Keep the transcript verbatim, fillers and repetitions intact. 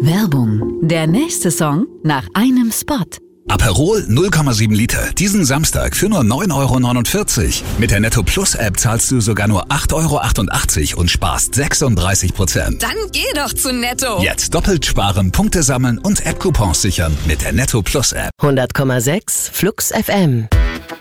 Werbung. Der nächste Song nach einem Spot. Aperol null Komma sieben Liter. Diesen Samstag für nur neun Euro neunundvierzig. Mit der Netto Plus App zahlst du sogar nur acht Euro achtundachtzig und sparst sechsunddreißig Prozent. Dann geh doch zu Netto. Jetzt doppelt sparen, Punkte sammeln und App-Coupons sichern mit der Netto Plus App. hundert Komma sechs Flux F M.